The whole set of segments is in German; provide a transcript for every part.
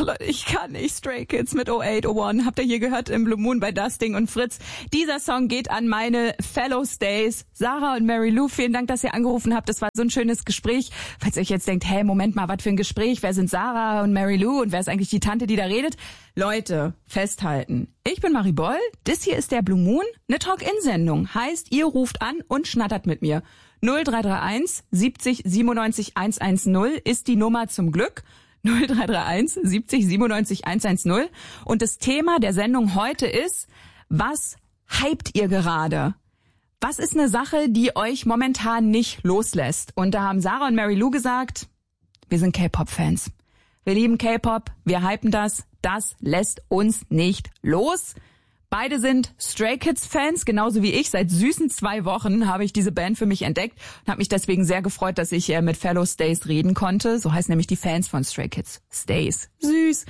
Leute, ich kann nicht. Stray Kids mit 0801. Habt ihr hier gehört im Blue Moon bei Dusting und Fritz. Dieser Song geht an meine Fellow Stays, Sarah und Mary Lou. Vielen Dank, dass ihr angerufen habt. Das war so ein schönes Gespräch. Falls ihr euch jetzt denkt, hey, Moment mal, was für ein Gespräch? Wer sind Sarah und Mary Lou und wer ist eigentlich die Tante, die da redet? Leute, festhalten. Ich bin Marie Boll. Das hier ist der Blue Moon, eine Talk-In-Sendung. Heißt, ihr ruft an und schnattert mit mir. 0331 70 97 110 ist die Nummer zum Glück. 0331 70 97 110. Und das Thema der Sendung heute ist, was hypt ihr gerade? Was ist eine Sache, die euch momentan nicht loslässt? Und da haben Sarah und Mary Lou gesagt, wir sind K-Pop-Fans. Wir lieben K-Pop, wir hypen das lässt uns nicht los. Beide sind Stray Kids Fans, genauso wie ich. Seit süßen 2 Wochen habe ich diese Band für mich entdeckt und habe mich deswegen sehr gefreut, dass ich mit Fellow Stays reden konnte. So heißen nämlich die Fans von Stray Kids. Stays. Süß.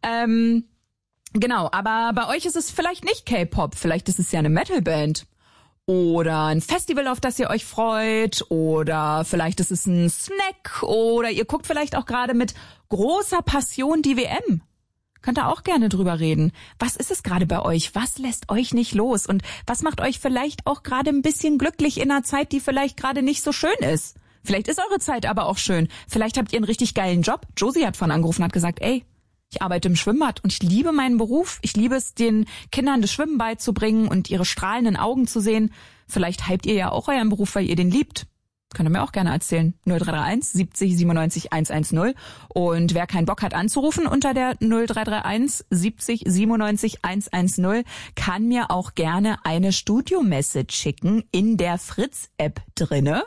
Genau, aber bei euch ist es vielleicht nicht K-Pop. Vielleicht ist es ja eine Metalband. Oder ein Festival, auf das ihr euch freut. Oder vielleicht ist es ein Snack. Oder ihr guckt vielleicht auch gerade mit großer Passion die WM. Könnt ihr auch gerne drüber reden. Was ist es gerade bei euch? Was lässt euch nicht los? Und was macht euch vielleicht auch gerade ein bisschen glücklich in einer Zeit, die vielleicht gerade nicht so schön ist? Vielleicht ist eure Zeit aber auch schön. Vielleicht habt ihr einen richtig geilen Job. Josie hat vorhin angerufen und hat gesagt, ey, ich arbeite im Schwimmbad und ich liebe meinen Beruf. Ich liebe es, den Kindern das Schwimmen beizubringen und ihre strahlenden Augen zu sehen. Vielleicht hypt ihr ja auch euren Beruf, weil ihr den liebt. Könnt ihr mir auch gerne erzählen. 0331 70 97 110. Und wer keinen Bock hat anzurufen unter der 0331 70 97 110, kann mir auch gerne eine Studio-Message schicken in der Fritz-App drinne.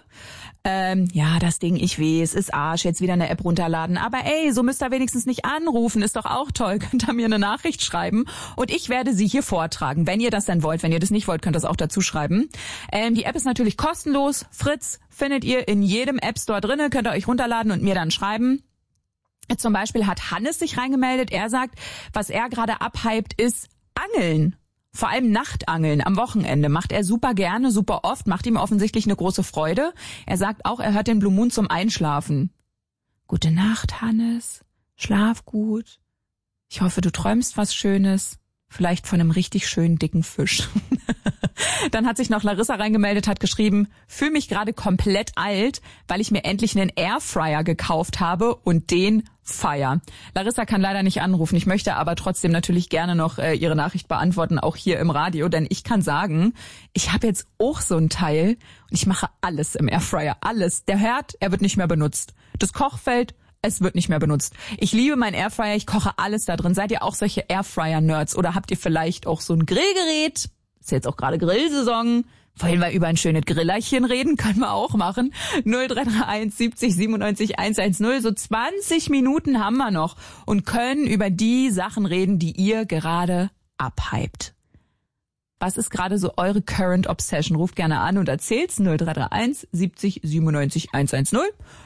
Ja, das Ding, ich weiß, ist Arsch, jetzt wieder eine App runterladen. Aber ey, so müsst ihr wenigstens nicht anrufen, ist doch auch toll. Könnt ihr mir eine Nachricht schreiben und ich werde sie hier vortragen, wenn ihr das dann wollt. Wenn ihr das nicht wollt, könnt ihr das auch dazu schreiben. Die App ist natürlich kostenlos. Fritz findet ihr in jedem App Store drinne, könnt ihr euch runterladen und mir dann schreiben. Zum Beispiel hat Hannes sich reingemeldet. Er sagt, was er gerade abhypt, ist Angeln. Vor allem Nachtangeln am Wochenende macht er super gerne, super oft, macht ihm offensichtlich eine große Freude. Er sagt auch, er hört den Blue Moon zum Einschlafen. Gute Nacht, Hannes. Schlaf gut. Ich hoffe, du träumst was Schönes. Vielleicht von einem richtig schönen dicken Fisch. Dann hat sich noch Larissa reingemeldet, hat geschrieben, fühle mich gerade komplett alt, weil ich mir endlich einen Airfryer gekauft habe und den feier. Larissa kann leider nicht anrufen. Ich möchte aber trotzdem natürlich gerne noch ihre Nachricht beantworten, auch hier im Radio, denn ich kann sagen, ich habe jetzt auch so ein Teil und ich mache alles im Airfryer, alles. Der Herd, er wird nicht mehr benutzt. Das Kochfeld, es wird nicht mehr benutzt. Ich liebe meinen Airfryer, ich koche alles da drin. Seid ihr auch solche Airfryer-Nerds oder habt ihr vielleicht auch so ein Grillgerät? Ist jetzt auch gerade Grillsaison. Wollen wir über ein schönes Grillerchen reden? Können wir auch machen. 0331 70 97 110. So 20 Minuten haben wir noch und können über die Sachen reden, die ihr gerade abhypt. Was ist gerade so eure Current Obsession? Ruft gerne an und erzählt's. 0331 70 97 110.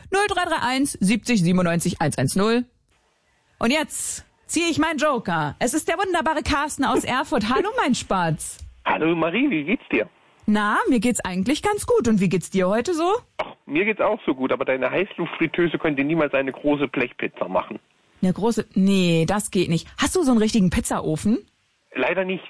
0331 70 97 110. Und jetzt ziehe ich meinen Joker. Es ist der wunderbare Carsten aus Erfurt. Hallo, mein Spatz. Hallo Marie, wie geht's dir? Na, mir geht's eigentlich ganz gut. Und wie geht's dir heute so? Ach, mir geht's auch so gut, aber deine Heißluftfritteuse könnte niemals eine große Blechpizza machen. Eine große? Nee, das geht nicht. Hast du so einen richtigen Pizzaofen? Leider nicht.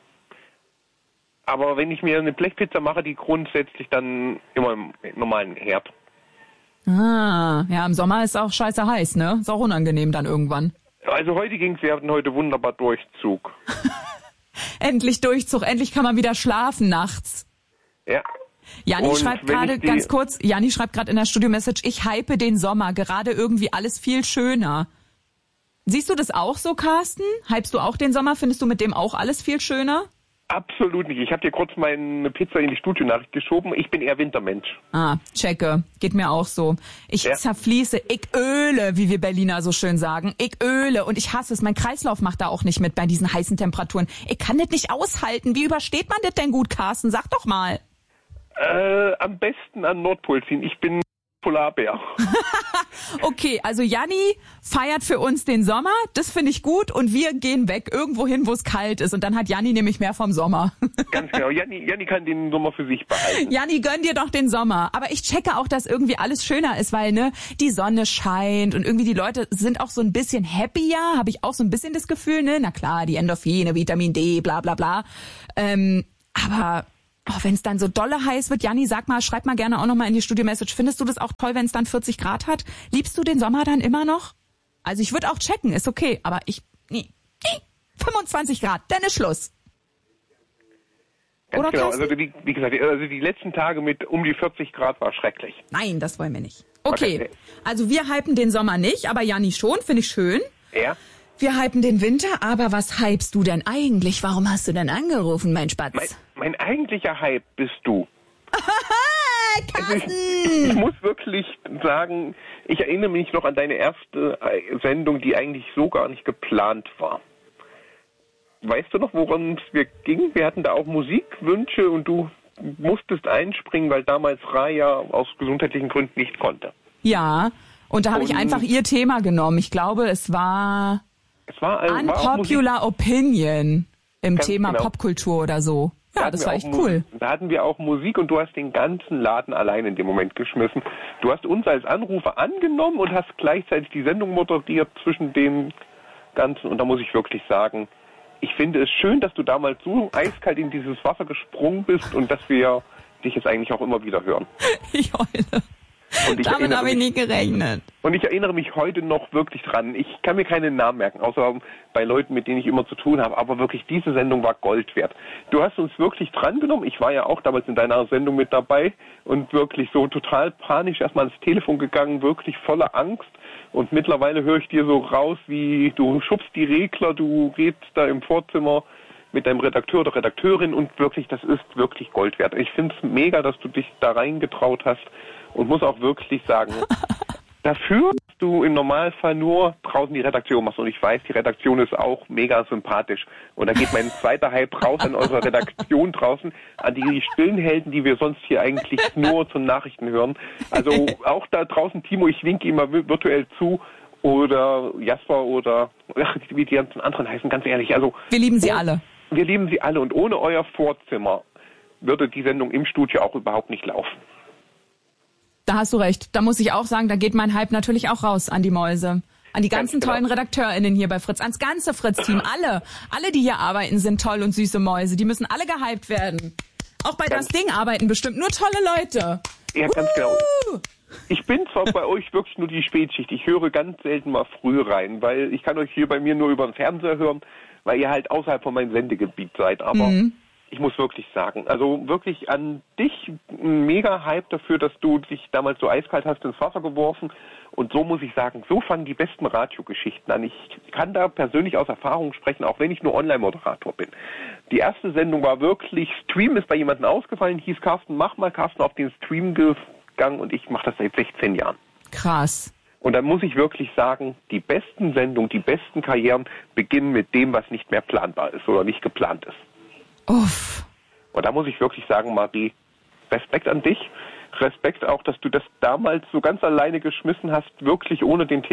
Aber wenn ich mir eine Blechpizza mache, die grundsätzlich dann immer im normalen Herd. Ah, ja, im Sommer ist auch scheiße heiß, ne? Ist auch unangenehm dann irgendwann. Also heute ging's, wir hatten heute wunderbar Durchzug. Endlich Durchzug, endlich kann man wieder schlafen nachts. Ja. Janni schreibt gerade, ganz kurz, Janni schreibt gerade in der Studio-Message, ich hype den Sommer, gerade irgendwie alles viel schöner. Siehst du das auch so, Carsten? Hypst du auch den Sommer? Findest du mit dem auch alles viel schöner? Absolut nicht. Ich habe dir kurz meine Pizza in die Studionachricht geschoben. Ich bin eher Wintermensch. Ah, checke. Geht mir auch so. Ich zerfließe, ich öle, wie wir Berliner so schön sagen. Ich öle und ich hasse es. Mein Kreislauf macht da auch nicht mit bei diesen heißen Temperaturen. Ich kann das nicht aushalten. Wie übersteht man das denn gut, Carsten? Sag doch mal. Am besten an Nordpol ziehen. Ich bin Polarbär. Okay, also Janni feiert für uns den Sommer, das finde ich gut und wir gehen weg, irgendwo hin, wo es kalt ist und dann hat Janni nämlich mehr vom Sommer. Ganz genau, Janni kann den Sommer für sich behalten. Janni, gönn dir doch den Sommer. Aber ich checke auch, dass irgendwie alles schöner ist, weil ne die Sonne scheint und irgendwie die Leute sind auch so ein bisschen happier, habe ich auch so ein bisschen das Gefühl, ne? Na klar, die Endorphine, Vitamin D, bla bla bla. Aber wenn es dann so dolle heiß wird, Janni, schreib mal gerne auch nochmal in die Studio-Message. Findest du das auch toll, wenn es dann 40 Grad hat? Liebst du den Sommer dann immer noch? Also ich würde auch checken, ist okay, aber 25 Grad, dann ist Schluss. Ganz Oder genau, Carsten? also wie gesagt, also die letzten Tage mit um die 40 Grad war schrecklich. Nein, das wollen wir nicht. Okay, also wir hypen den Sommer nicht, aber Janni schon, finde ich schön. Ja. Wir hypen den Winter, aber was hypst du denn eigentlich? Warum hast du denn angerufen, mein Spatz? Mein eigentlicher Hype bist du. Carsten! Also ich muss wirklich sagen, ich erinnere mich noch an deine erste Sendung, die eigentlich so gar nicht geplant war. Weißt du noch, worum es ging? Wir hatten da auch Musikwünsche und du musstest einspringen, weil damals Raya aus gesundheitlichen Gründen nicht konnte. Ja, und da habe ich einfach ihr Thema genommen. Ich glaube, es war Unpopular Opinion im Thema genau. Popkultur oder so. Ja, das war echt cool. Da hatten wir auch Musik und du hast den ganzen Laden allein in dem Moment geschmissen. Du hast uns als Anrufer angenommen und hast gleichzeitig die Sendung moderiert zwischen dem Ganzen. Und da muss ich wirklich sagen, ich finde es schön, dass du damals so eiskalt in dieses Wasser gesprungen bist und dass wir dich jetzt eigentlich auch immer wieder hören. Ich heule. Damit habe ich nie gerechnet. Und ich erinnere mich heute noch wirklich dran. Ich kann mir keinen Namen merken, außer bei Leuten, mit denen ich immer zu tun habe. Aber wirklich, diese Sendung war Gold wert. Du hast uns wirklich drangenommen. Ich war ja auch damals in deiner Sendung mit dabei und wirklich so total panisch erstmal ans Telefon gegangen, wirklich voller Angst. Und mittlerweile höre ich dir so raus, wie du schubst die Regler, du redest da im Vorzimmer mit deinem Redakteur oder Redakteurin und wirklich, das ist wirklich Gold wert. Ich finde es mega, dass du dich da reingetraut hast und muss auch wirklich sagen, dafür, dass du im Normalfall nur draußen die Redaktion machst und ich weiß, die Redaktion ist auch mega sympathisch und da geht mein zweiter Hype raus an eure Redaktion draußen, an die stillen Helden, die wir sonst hier eigentlich nur zu Nachrichten hören. Also auch da draußen, Timo, ich winke immer virtuell zu oder Jasper oder wie die ganzen anderen heißen, ganz ehrlich. Also wir lieben sie alle. Wir lieben sie alle und ohne euer Vorzimmer würde die Sendung im Studio auch überhaupt nicht laufen. Da hast du recht. Da muss ich auch sagen, da geht mein Hype natürlich auch raus an die Mäuse. An die ganzen tollen RedakteurInnen hier bei Fritz. Ans ganze Fritz-Team. Alle, die hier arbeiten, sind toll und süße Mäuse. Die müssen alle gehypt werden. Auch bei Das Ding arbeiten bestimmt nur tolle Leute. Ja, ganz genau. Ich bin zwar bei euch wirklich nur die Spätschicht. Ich höre ganz selten mal früh rein, weil ich kann euch hier bei mir nur über den Fernseher hören, weil ihr halt außerhalb von meinem Sendegebiet seid. Aber ich muss wirklich sagen, also wirklich an dich ein mega Hype dafür, dass du dich damals so eiskalt hast ins Wasser geworfen. Und so muss ich sagen, so fangen die besten Radiogeschichten an. Ich kann da persönlich aus Erfahrung sprechen, auch wenn ich nur Online-Moderator bin. Die erste Sendung war wirklich, Stream ist bei jemandem ausgefallen, hieß Carsten, mach mal, Carsten auf den Stream gegangen und ich mache das seit 16 Jahren. Krass. Und dann muss ich wirklich sagen, die besten Sendungen, die besten Karrieren beginnen mit dem, was nicht mehr planbar ist oder nicht geplant ist. Uff. Und da muss ich wirklich sagen, Marie, Respekt an dich. Respekt auch, dass du das damals so ganz alleine geschmissen hast, wirklich ohne den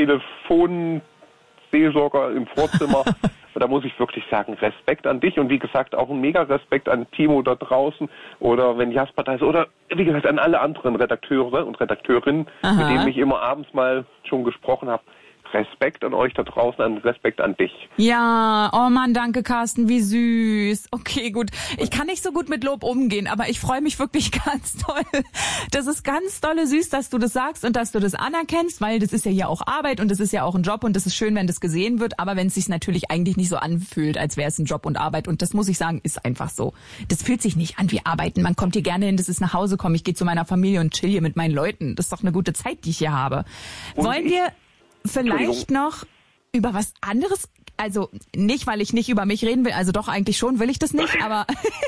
Telefonseelsorger im Vorzimmer. Da muss ich wirklich sagen, Respekt an dich und wie gesagt auch ein mega Respekt an Timo da draußen oder wenn Jasper da ist oder wie gesagt an alle anderen Redakteure und Redakteurinnen, mit denen ich immer abends mal schon gesprochen habe. Respekt an euch da draußen, an Respekt an dich. Ja, oh Mann, danke Carsten, wie süß. Okay, gut. Ich kann nicht so gut mit Lob umgehen, aber ich freue mich wirklich ganz toll. Das ist ganz dolle süß, dass du das sagst und dass du das anerkennst, weil das ist ja hier auch Arbeit und das ist ja auch ein Job und das ist schön, wenn das gesehen wird, aber wenn es sich natürlich eigentlich nicht so anfühlt, als wäre es ein Job und Arbeit und das muss ich sagen, ist einfach so. Das fühlt sich nicht an wie Arbeiten. Man kommt hier gerne hin, das ist nach Hause kommen, ich gehe zu meiner Familie und chill hier mit meinen Leuten. Das ist doch eine gute Zeit, die ich hier habe. Wollen wir vielleicht noch über was anderes, also nicht, weil ich nicht über mich reden will, also doch eigentlich schon, will ich das nicht, aber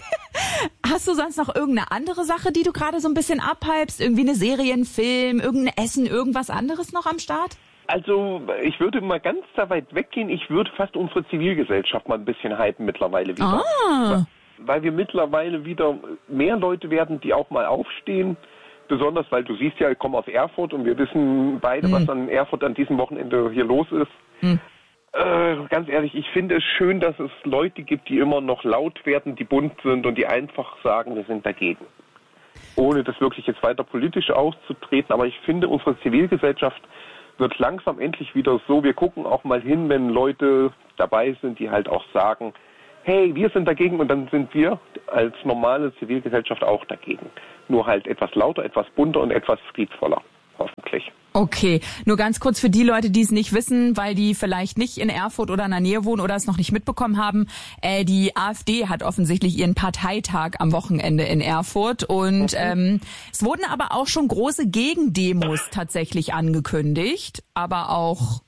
hast du sonst noch irgendeine andere Sache, die du gerade so ein bisschen abhypst? Irgendwie eine Serie, ein Film, irgendein Essen, irgendwas anderes noch am Start? Also ich würde mal ganz da weit weggehen, ich würde fast unsere Zivilgesellschaft mal ein bisschen hypen mittlerweile wieder. Weil wir mittlerweile wieder mehr Leute werden, die auch mal aufstehen, besonders, weil du siehst ja, ich komme aus Erfurt und wir wissen beide, was an Erfurt an diesem Wochenende hier los ist. Ganz ehrlich, ich finde es schön, dass es Leute gibt, die immer noch laut werden, die bunt sind und die einfach sagen, wir sind dagegen. Ohne das wirklich jetzt weiter politisch auszutreten. Aber ich finde, unsere Zivilgesellschaft wird langsam endlich wieder so, wir gucken auch mal hin, wenn Leute dabei sind, die halt auch sagen, hey, wir sind dagegen, und dann sind wir als normale Zivilgesellschaft auch dagegen. Nur halt etwas lauter, etwas bunter und etwas friedvoller, hoffentlich. Okay, nur ganz kurz für die Leute, die es nicht wissen, weil die vielleicht nicht in Erfurt oder in der Nähe wohnen oder es noch nicht mitbekommen haben. Die AfD hat offensichtlich ihren Parteitag am Wochenende in Erfurt und es wurden aber auch schon große Gegendemos tatsächlich angekündigt, aber auch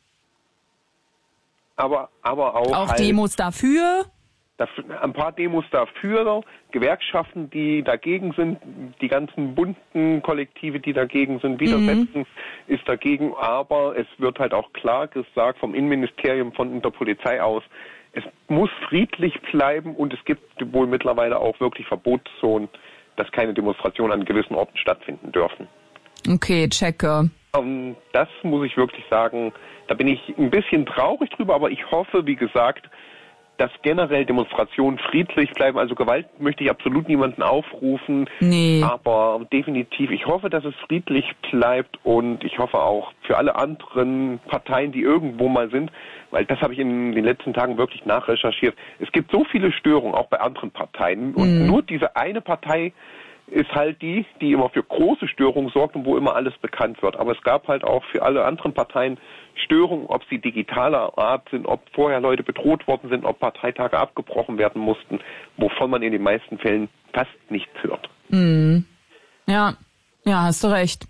halt Demos dafür. Ein paar Demos dafür, Gewerkschaften, die dagegen sind, die ganzen bunten Kollektive, die dagegen sind, widersetzen, ist dagegen. Aber es wird halt auch klar gesagt vom Innenministerium, von der Polizei aus, es muss friedlich bleiben und es gibt wohl mittlerweile auch wirklich Verbotszonen, dass keine Demonstrationen an gewissen Orten stattfinden dürfen. Okay, checke. Das muss ich wirklich sagen, da bin ich ein bisschen traurig drüber, aber ich hoffe, wie gesagt, dass generell Demonstrationen friedlich bleiben. Also Gewalt möchte ich absolut niemanden aufrufen. Nee. Aber definitiv, ich hoffe, dass es friedlich bleibt und ich hoffe auch für alle anderen Parteien, die irgendwo mal sind, weil das habe ich in den letzten Tagen wirklich nachrecherchiert. Es gibt so viele Störungen, auch bei anderen Parteien. Und nur diese eine Partei ist halt die immer für große Störungen sorgt und wo immer alles bekannt wird. Aber es gab halt auch für alle anderen Parteien Störungen, ob sie digitaler Art sind, ob vorher Leute bedroht worden sind, ob Parteitage abgebrochen werden mussten, wovon man in den meisten Fällen fast nichts hört. Ja, hast du recht.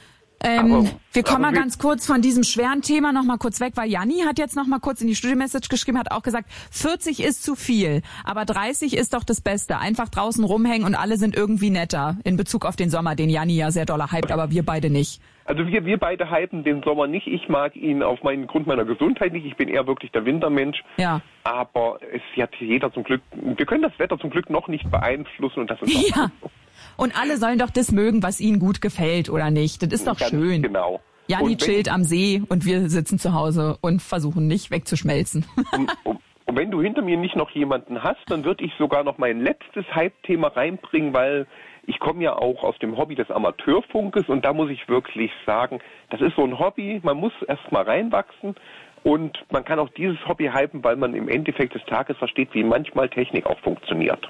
Wir kommen mal ganz kurz von diesem schweren Thema noch mal kurz weg, weil Janni hat jetzt noch mal kurz in die Studio-Message geschrieben, hat auch gesagt, 40 ist zu viel, aber 30 ist doch das Beste. Einfach draußen rumhängen und alle sind irgendwie netter in Bezug auf den Sommer, den Janni ja sehr doll hypt, aber wir beide nicht. Also wir beide hypen den Sommer nicht. Ich mag ihn Grund meiner Gesundheit nicht. Ich bin eher wirklich der Wintermensch. Ja. Aber es hat jeder zum Glück, wir können das Wetter zum Glück noch nicht beeinflussen und das ist auch ja. So. Und alle sollen doch das mögen, was ihnen gut gefällt, oder nicht? Das ist doch ganz schön. Genau. Janni chillt am See und wir sitzen zu Hause und versuchen nicht wegzuschmelzen. Und wenn du hinter mir nicht noch jemanden hast, dann würde ich sogar noch mein letztes Hype-Thema reinbringen, weil ich komme ja auch aus dem Hobby des Amateurfunkes und da muss ich wirklich sagen, das ist so ein Hobby, man muss erst mal reinwachsen und man kann auch dieses Hobby hypen, weil man im Endeffekt des Tages versteht, wie manchmal Technik auch funktioniert.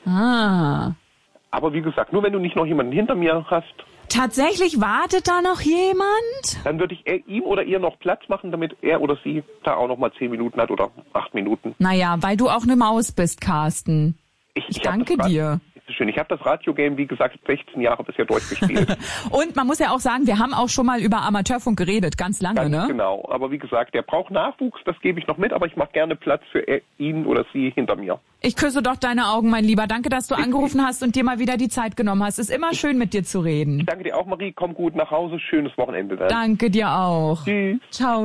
Aber wie gesagt, nur wenn du nicht noch jemanden hinter mir hast. Tatsächlich wartet da noch jemand? Dann würde ich ihm oder ihr noch Platz machen, damit er oder sie da auch noch mal 10 Minuten hat oder 8 Minuten. Naja, weil du auch eine Maus bist, Carsten. Ich danke dir. Schön. Ich habe das Radio-Game, wie gesagt, 16 Jahre bisher durchgespielt. Und man muss ja auch sagen, wir haben auch schon mal über Amateurfunk geredet, ganz lange, ne? Genau, aber wie gesagt, der braucht Nachwuchs, das gebe ich noch mit, aber ich mache gerne Platz für ihn oder sie hinter mir. Ich küsse doch deine Augen, mein Lieber. Danke, dass du angerufen hast und dir mal wieder die Zeit genommen hast. Ist immer schön, mit dir zu reden. Ich danke dir auch, Marie. Komm gut nach Hause. Schönes Wochenende dann. Danke dir auch. Tschüss. Ciao.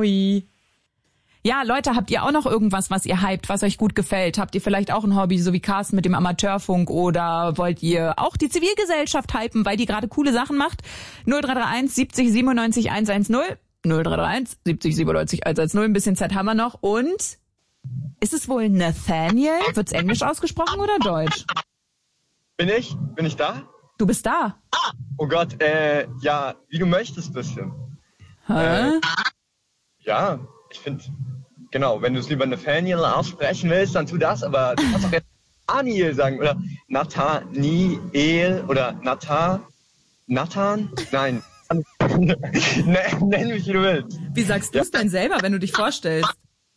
Ja, Leute, habt ihr auch noch irgendwas, was ihr hypt, was euch gut gefällt? Habt ihr vielleicht auch ein Hobby, so wie Carsten mit dem Amateurfunk, oder wollt ihr auch die Zivilgesellschaft hypen, weil die gerade coole Sachen macht? 0331 70 97 110, 0331 70 97 110, ein bisschen Zeit haben wir noch. Und ist es wohl Nathaniel? Wird's Englisch ausgesprochen oder Deutsch? Bin ich da? Du bist da. Oh Gott, ja, wie du möchtest bisschen. Ja, ich finde, genau, wenn du es lieber Nathaniel aussprechen willst, dann tu das, aber du kannst auch jetzt Nathaniel sagen oder Nathaniel oder Nathan? Nein. Nenn mich, wie du willst. Wie sagst du es denn selber, wenn du dich vorstellst?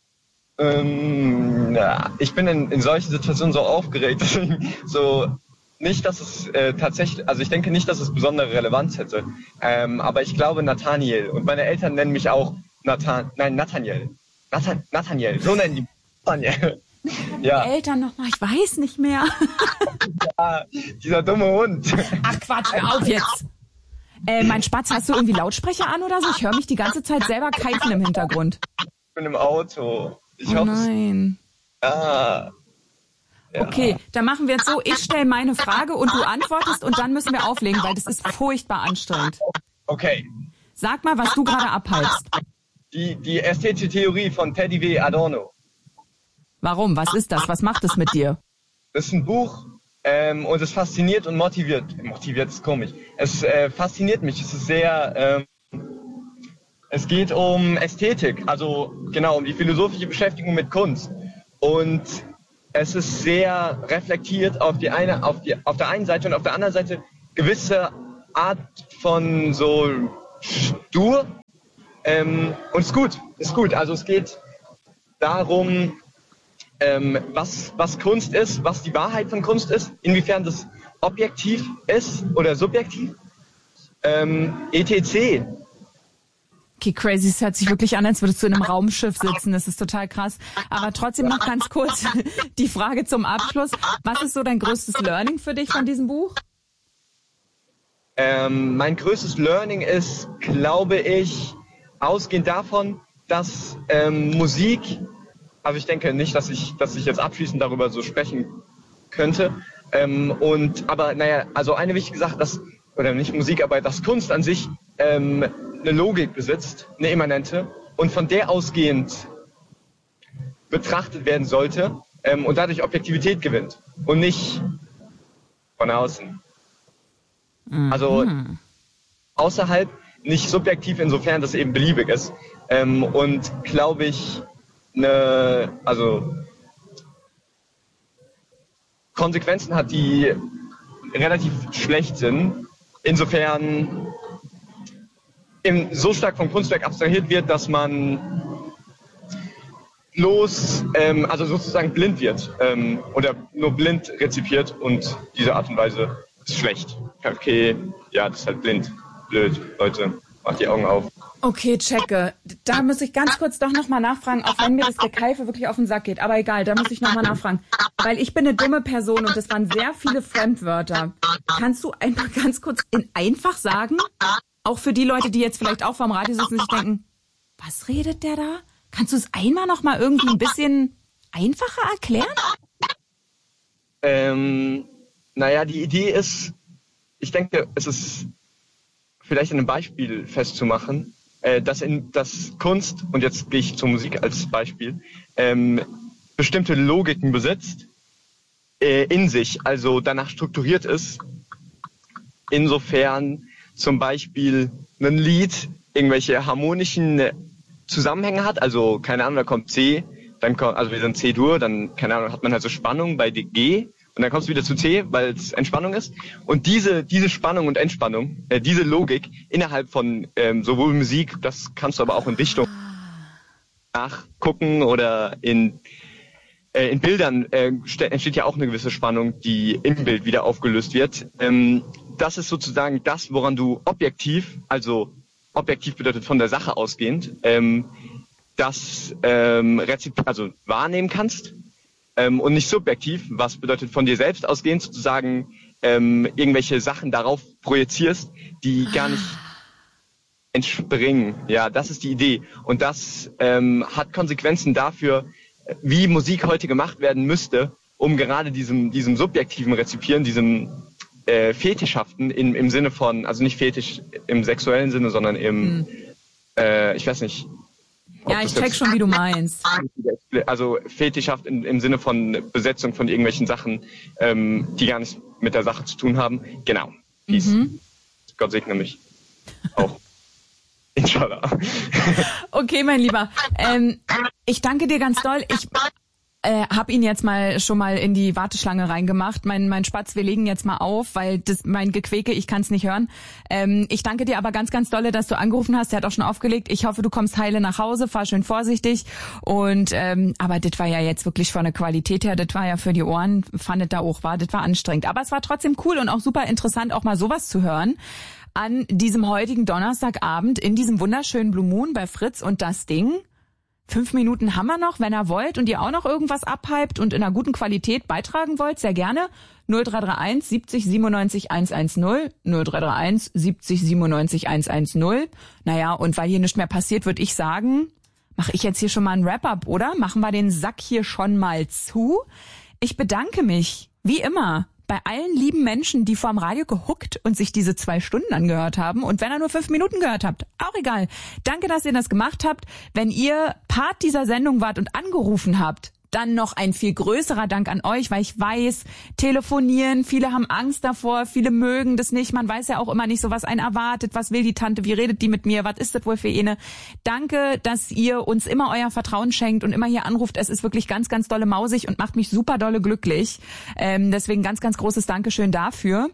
Ich bin in solchen Situationen so aufgeregt, so nicht, dass es tatsächlich, also ich denke nicht, dass es besondere Relevanz hätte, aber ich glaube Nathaniel und meine Eltern nennen mich auch Nathaniel, so nennen die Nathaniel. Ja. Die Eltern nochmal, ich weiß nicht mehr. Ja, dieser dumme Hund. Ach Quatsch, hör auf jetzt. Mein Spatz, hast du irgendwie Lautsprecher an oder so? Ich höre mich die ganze Zeit selber keifen im Hintergrund. Ich bin im Auto. Ich hoffe, nein. Ja. Okay, dann machen wir jetzt so, ich stelle meine Frage und du antwortest und dann müssen wir auflegen, weil das ist furchtbar anstrengend. Okay. Sag mal, was du gerade abhypst. Die ästhetische Theorie von Teddy W. Adorno. Warum? Was ist das? Was macht es mit dir? Das ist ein Buch und es fasziniert und motiviert. Motiviert ist komisch. Es fasziniert mich. Es ist sehr... es geht um Ästhetik, also genau, um die philosophische Beschäftigung mit Kunst. Und es ist sehr reflektiert auf der einen Seite und auf der anderen Seite gewisse Art von so stur. Und ist gut. Also es geht darum, was Kunst ist, was die Wahrheit von Kunst ist, inwiefern das objektiv ist oder subjektiv, etc. Okay, crazy, es hört sich wirklich an, als würdest du in einem Raumschiff sitzen, das ist total krass. Aber trotzdem noch ganz kurz die Frage zum Abschluss. Was ist so dein größtes Learning für dich von diesem Buch? Mein größtes Learning ist, glaube ich, ausgehend davon, dass Musik, also ich denke nicht, dass ich jetzt abschließend darüber so sprechen könnte, aber also eine wichtige Sache, oder nicht Musik, aber dass Kunst an sich eine Logik besitzt, eine immanente, und von der ausgehend betrachtet werden sollte und dadurch Objektivität gewinnt und nicht von außen. Also außerhalb, nicht subjektiv, insofern das eben beliebig ist. Und glaube ich, Konsequenzen hat, die relativ schlecht sind. Insofern so stark vom Kunstwerk abstrahiert wird, dass man also sozusagen blind wird oder nur blind rezipiert, und diese Art und Weise ist schlecht. Okay, ja, das ist halt blind. Blöd, Leute, macht die Augen auf. Okay, checke. Da muss ich ganz kurz doch nochmal nachfragen, auch wenn mir das Gekeife wirklich auf den Sack geht. Aber egal, da muss ich nochmal nachfragen. Weil ich bin eine dumme Person und das waren sehr viele Fremdwörter. Kannst du einmal ganz kurz in einfach sagen? Auch für die Leute, die jetzt vielleicht auch vorm Radio sitzen und sich denken, was redet der da? Kannst du es einmal nochmal irgendwie ein bisschen einfacher erklären? Die Idee ist, ich denke, es ist vielleicht an einem Beispiel festzumachen, dass Kunst, und jetzt gehe ich zur Musik als Beispiel, bestimmte Logiken besitzt, in sich, also danach strukturiert ist. Insofern zum Beispiel ein Lied irgendwelche harmonischen Zusammenhänge hat, also keine Ahnung, da kommt C, dann kommt, also wir sind C-Dur, dann, keine Ahnung, hat man halt so Spannung bei G, und dann kommst du wieder zu C, weil es Entspannung ist. Und diese Spannung und Entspannung, diese Logik innerhalb von sowohl Musik, das kannst du aber auch in Dichtung nachgucken, oder in Bildern entsteht ja auch eine gewisse Spannung, die im Bild wieder aufgelöst wird. Das ist sozusagen das, woran du objektiv, also objektiv bedeutet von der Sache ausgehend, das wahrnehmen kannst. Und nicht subjektiv, was bedeutet von dir selbst ausgehend sozusagen irgendwelche Sachen darauf projizierst, die gar nicht entspringen. Ja, das ist die Idee. Und das hat Konsequenzen dafür, wie Musik heute gemacht werden müsste, um gerade diesem subjektiven Rezipieren, diesem Fetischhaften im Sinne von, also nicht Fetisch im sexuellen Sinne, sondern im, ich weiß nicht. Ja, ich check schon, wie du meinst. Also fetischhaft im Sinne von Besetzung von irgendwelchen Sachen, die gar nichts mit der Sache zu tun haben. Genau. Peace. Gott segne mich. Auch. Inshallah. Okay, mein Lieber. Ich danke dir ganz doll. Ich habe ihn jetzt schon mal in die Warteschlange reingemacht. Mein Spatz, wir legen jetzt mal auf, weil mein Gequäke, ich kann es nicht hören. Ich danke dir aber ganz, ganz dolle, dass du angerufen hast. Der hat auch schon aufgelegt. Ich hoffe, du kommst heile nach Hause. Fahr schön vorsichtig. Und aber das war ja jetzt wirklich von der Qualität her, das war ja für die Ohren, fandet da auch war. Das war anstrengend. Aber es war trotzdem cool und auch super interessant, auch mal sowas zu hören an diesem heutigen Donnerstagabend in diesem wunderschönen Blue Moon bei Fritz. Und das Ding, 5 Minuten haben wir noch, wenn ihr wollt und ihr auch noch irgendwas abhypt und in einer guten Qualität beitragen wollt, sehr gerne. 0331 70 97 110, 0331 70 97 110. Naja, und weil hier nichts mehr passiert, würde ich sagen, mache ich jetzt hier schon mal ein Wrap-up, oder? Machen wir den Sack hier schon mal zu. Ich bedanke mich, wie immer, bei allen lieben Menschen, die vorm Radio gehuckt und sich diese 2 Stunden angehört haben. Und wenn ihr nur 5 Minuten gehört habt, auch egal. Danke, dass ihr das gemacht habt. Wenn ihr Part dieser Sendung wart und angerufen habt, dann noch ein viel größerer Dank an euch, weil ich weiß, telefonieren, viele haben Angst davor, viele mögen das nicht. Man weiß ja auch immer nicht so, was einen erwartet, was will die Tante, wie redet die mit mir, was ist das wohl für eine. Danke, dass ihr uns immer euer Vertrauen schenkt und immer hier anruft. Es ist wirklich ganz, ganz dolle mausig und macht mich super dolle glücklich. Deswegen ganz, ganz großes Dankeschön dafür.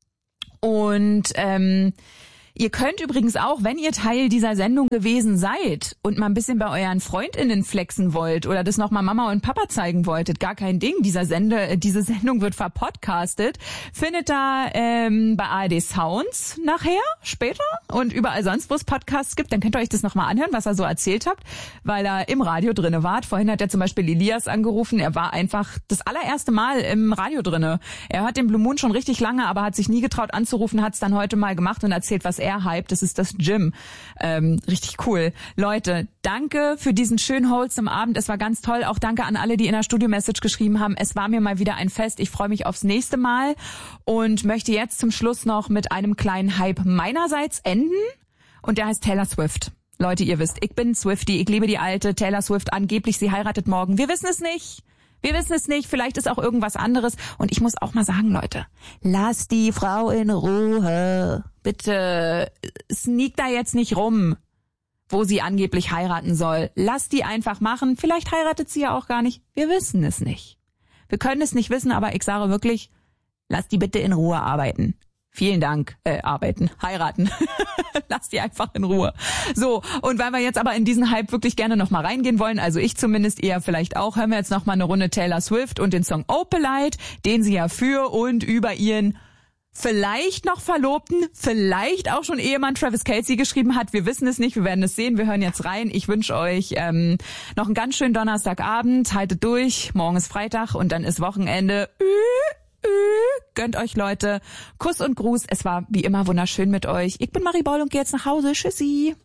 Und ihr könnt übrigens auch, wenn ihr Teil dieser Sendung gewesen seid und mal ein bisschen bei euren FreundInnen flexen wollt oder das nochmal Mama und Papa zeigen wolltet, gar kein Ding. Diese Sendung wird verpodcastet. Findet da bei ARD Sounds nachher, später und überall sonst, wo es Podcasts gibt. Dann könnt ihr euch das nochmal anhören, was ihr so erzählt habt, weil ihr im Radio drinne wart. Vorhin hat ja zum Beispiel Elias angerufen. Er war einfach das allererste Mal im Radio drinne. Er hat den Blue Moon schon richtig lange, aber hat sich nie getraut anzurufen, hat es dann heute mal gemacht und erzählt, was er hype, das ist das Gym. Richtig cool. Leute, danke für diesen schönen wholesome Abend. Es war ganz toll. Auch danke an alle, die in der Studio-Message geschrieben haben. Es war mir mal wieder ein Fest. Ich freue mich aufs nächste Mal und möchte jetzt zum Schluss noch mit einem kleinen Hype meinerseits enden. Und der heißt Taylor Swift. Leute, ihr wisst, ich bin Swiftie. Ich liebe die alte Taylor Swift. Angeblich, sie heiratet morgen. Wir wissen es nicht. Wir wissen es nicht, vielleicht ist auch irgendwas anderes. Und ich muss auch mal sagen, Leute, lasst die Frau in Ruhe. Bitte, sneak da jetzt nicht rum, wo sie angeblich heiraten soll. Lasst die einfach machen. Vielleicht heiratet sie ja auch gar nicht. Wir wissen es nicht. Wir können es nicht wissen, aber ich sage wirklich, lasst die bitte in Ruhe arbeiten. Vielen Dank. Heiraten. Lasst die einfach in Ruhe. So, und weil wir jetzt aber in diesen Hype wirklich gerne nochmal reingehen wollen, also ich zumindest, eher vielleicht auch, hören wir jetzt nochmal eine Runde Taylor Swift und den Song Opalite, den sie ja für und über ihren vielleicht noch Verlobten, vielleicht auch schon Ehemann Travis Kelce geschrieben hat. Wir wissen es nicht, wir werden es sehen. Wir hören jetzt rein. Ich wünsche euch noch einen ganz schönen Donnerstagabend. Haltet durch. Morgen ist Freitag und dann ist Wochenende. Gönnt euch, Leute. Kuss und Gruß. Es war wie immer wunderschön mit euch. Ich bin Marie Boll und gehe jetzt nach Hause. Tschüssi.